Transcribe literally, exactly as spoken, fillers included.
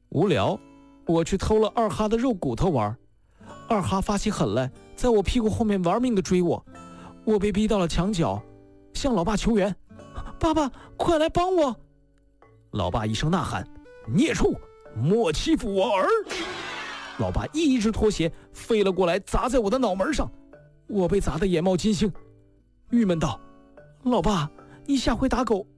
无聊，我去偷了二哈的肉骨头玩。二哈发起狠来，在我屁股后面玩命地追我，我被逼到了墙角，向老爸求援：爸爸，快来帮我！老爸一声呐喊：孽畜，莫欺负我儿！老爸一只拖鞋飞了过来，砸在我的脑门上，我被砸得眼冒金星，郁闷道：老爸，你下回打狗